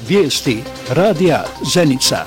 Vijesti radija Zenica.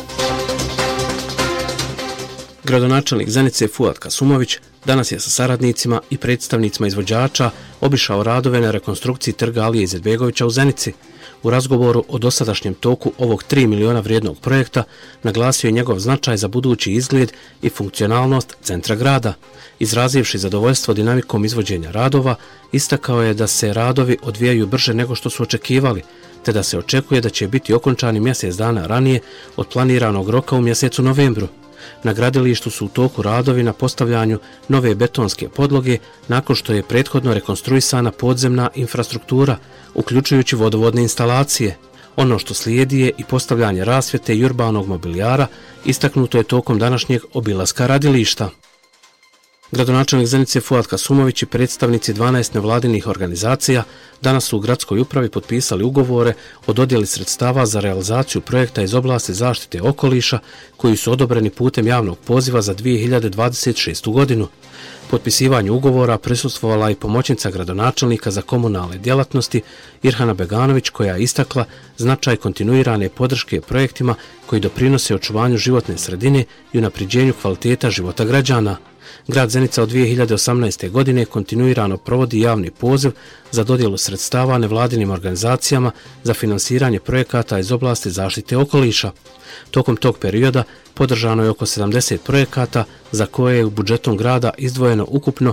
Gradonačelnik Zenice Fuad Kasumović danas je sa saradnicima i predstavnicima izvođača obišao radove na rekonstrukciji trga Alije Izetbegovića u Zenici. U razgovoru o dosadašnjem toku ovog 3 miliona vrijednog projekta naglasio je njegov značaj za budući izgled i funkcionalnost centra grada. Izrazivši zadovoljstvo dinamikom izvođenja radova, istakao je da se radovi odvijaju brže nego što su očekivali, te da se očekuje da će biti okončani mjesec dana ranije od planiranog roka u mjesecu novembru. Na gradilištu su u toku radovi na postavljanju nove betonske podloge nakon što je prethodno rekonstruisana podzemna infrastruktura, uključujući vodovodne instalacije. Ono što slijedi je i postavljanje rasvjete i urbanog mobilijara, istaknuto je tokom današnjeg obilaska radilišta. Gradonačelnik Zenice Fuad Kasumović i predstavnici 12 nevladinih organizacija danas su u gradskoj upravi potpisali ugovore o dodjeli sredstava za realizaciju projekta iz oblasti zaštite okoliša koji su odobreni putem javnog poziva za 2026. godinu. Potpisivanju ugovora prisustvovala i pomoćnica gradonačelnika za komunalne djelatnosti Irhana Beganović, koja je istakla značaj kontinuirane podrške projektima koji doprinose očuvanju životne sredine i unapređenju kvaliteta života građana. Grad Zenica od 2018. godine kontinuirano provodi javni poziv za dodjelu sredstava nevladinim organizacijama za finansiranje projekata iz oblasti zaštite okoliša. Tokom tog perioda podržano je oko 70 projekata za koje je u budžetom grada izdvojeno ukupno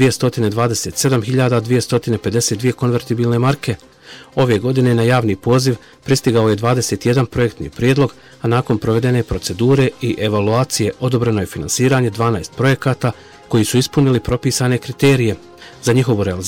227.252 konvertibilne marke. Ove godine na javni poziv pristigao je 21 projektni prijedlog, a nakon provedene procedure i evaluacije odobreno je finansiranje 12 projekata koji su ispunili propisane kriterije. Za njihovu realizaciju